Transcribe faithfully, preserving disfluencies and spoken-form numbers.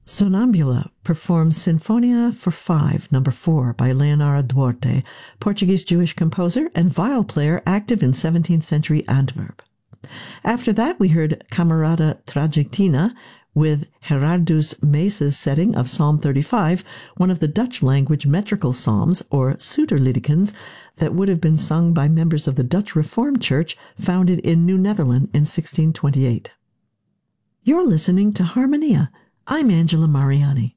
Sonambula performs Sinfonia for Five, number four, by Leonardo Duarte, Portuguese Jewish composer and viol player active in seventeenth century Antwerp. After that, we heard Camerata Tragichtina with Gerardus Mees's setting of Psalm thirty-five, one of the Dutch-language metrical psalms, or Suterliedekens, that would have been sung by members of the Dutch Reformed Church founded in New Netherland in sixteen twenty-eight. You're listening to Harmonia. I'm Angela Mariani.